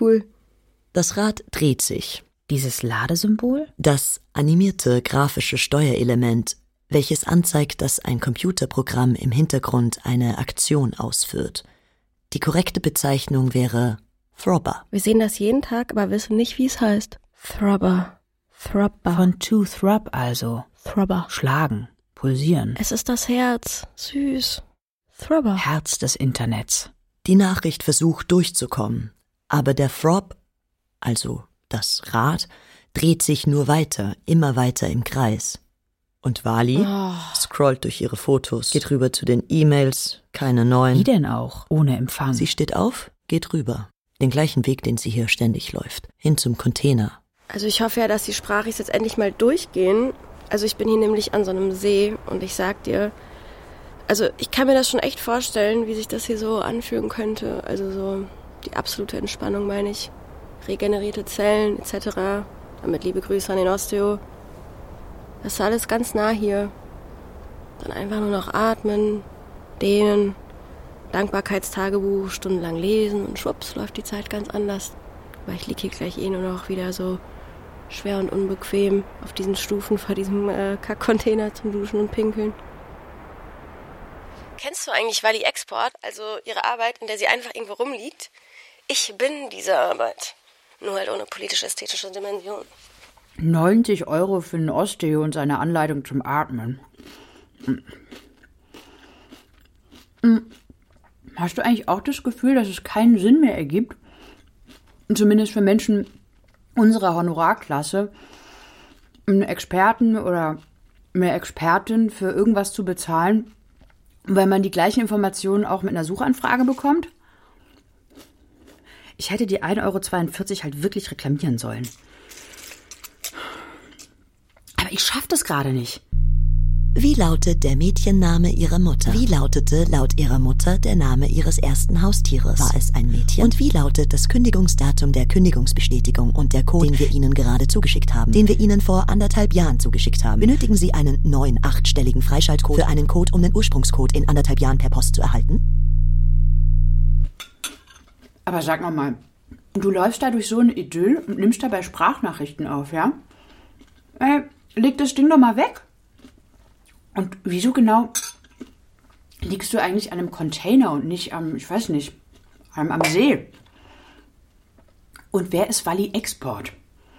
cool. Das Rad dreht sich. Dieses Ladesymbol? Das animierte grafische Steuerelement, welches anzeigt, dass ein Computerprogramm im Hintergrund eine Aktion ausführt. Die korrekte Bezeichnung wäre Throbber. Wir sehen das jeden Tag, aber wissen nicht, wie es heißt. Throbber. Throbber. Von to throb also. Throbber. Schlagen, pulsieren. Es ist das Herz. Süß. Throbber. Herz des Internets. Die Nachricht versucht durchzukommen, aber der Throb, also das Rad, dreht sich nur weiter, immer weiter im Kreis. Und Wally scrollt durch ihre Fotos, geht rüber zu den E-Mails, keine neuen. Wie denn auch? Ohne Empfang. Sie steht auf, geht rüber. Den gleichen Weg, den sie hier ständig läuft. Hin zum Container. Also ich hoffe ja, dass die Sprachis jetzt endlich mal durchgehen. Also ich bin hier nämlich an so einem See und ich sag dir, also ich kann mir das schon echt vorstellen, wie sich das hier so anfühlen könnte. Also so die absolute Entspannung, meine ich. Regenerierte Zellen etc. Damit liebe Grüße an den Osteo. Das ist alles ganz nah hier. Dann einfach nur noch atmen, dehnen, Dankbarkeitstagebuch, stundenlang lesen und schwupps läuft die Zeit ganz anders. Weil ich liege hier gleich nur noch wieder so schwer und unbequem auf diesen Stufen vor diesem Kackcontainer zum Duschen und Pinkeln. Kennst du eigentlich Wally Export, also ihre Arbeit, in der sie einfach irgendwo rumliegt? Ich bin diese Arbeit. Nur halt ohne politisch-ästhetische Dimension. 90 € für einen Osteo und seine Anleitung zum Atmen. Hast du eigentlich auch das Gefühl, dass es keinen Sinn mehr ergibt, zumindest für Menschen unserer Honorarklasse, einen Experten oder eine Expertin für irgendwas zu bezahlen, weil man die gleichen Informationen auch mit einer Suchanfrage bekommt? Ich hätte die 1,42 € halt wirklich reklamieren sollen. Aber ich schaffe das gerade nicht. Wie lautet der Mädchenname ihrer Mutter? Wie lautete laut ihrer Mutter der Name ihres ersten Haustieres? War es ein Mädchen? Und wie lautet das Kündigungsdatum der Kündigungsbestätigung und der Code, den wir Ihnen gerade zugeschickt haben? Den wir Ihnen vor 1,5 Jahren zugeschickt haben. Benötigen Sie einen neuen 8-stelligen Freischaltcode für einen Code, um den Ursprungscode in 1,5 Jahren per Post zu erhalten? Aber sag mal, du läufst da durch so ein Idyll und nimmst dabei Sprachnachrichten auf, ja? Leg das Ding doch mal weg. Und wieso genau liegst du eigentlich an einem Container und nicht am, ich weiß nicht, am See? Und wer ist Wally Export?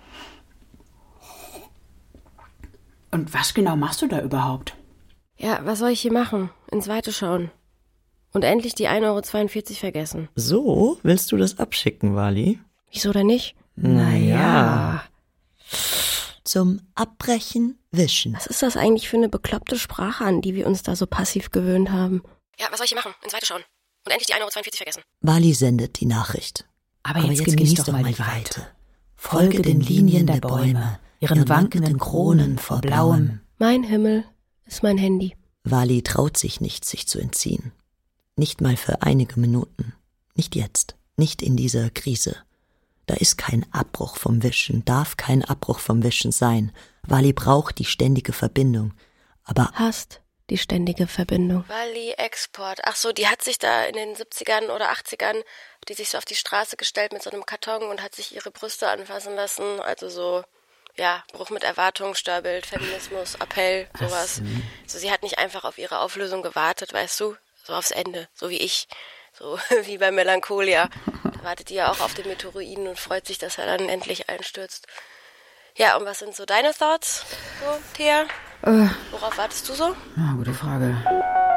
Und was genau machst du da überhaupt? Ja, was soll ich hier machen? Ins Weite schauen. Und endlich die 1,42 € vergessen. So, willst du das abschicken, Wally? Wieso denn nicht? Naja. Zum Abbrechen, Wischen. Was ist das eigentlich für eine bekloppte Sprache, an die wir uns da so passiv gewöhnt haben? Ja, was soll ich hier machen? Ins Weite schauen. Und endlich die 1,42 € vergessen. Wally sendet die Nachricht. Aber jetzt genieß doch mal die Weite. Folge den Linien der Bäume, ihren wankenden Kronen vor blauem. Mein Himmel ist mein Handy. Wally traut sich nicht, sich zu entziehen. Nicht mal für einige Minuten. Nicht jetzt. Nicht in dieser Krise. Da ist kein Abbruch vom Wischen, darf kein Abbruch vom Wischen sein. Wally braucht die ständige Verbindung. Aber hasst die ständige Verbindung. Wally Export. Ach so, die hat sich da in den 70ern oder 80ern, die sich so auf die Straße gestellt mit so einem Karton und hat sich ihre Brüste anfassen lassen. Also so, ja, Bruch mit Erwartung, Störbild, Feminismus, Appell, sowas. So, sie hat nicht einfach auf ihre Auflösung gewartet, weißt du? So aufs Ende, so wie ich. So wie bei Melancholia. Da wartet die ja auch auf den Meteoroiden und freut sich, dass er dann endlich einstürzt. Ja, und was sind so deine Thoughts, so, Thea? Worauf wartest du so? Ja, gute Frage.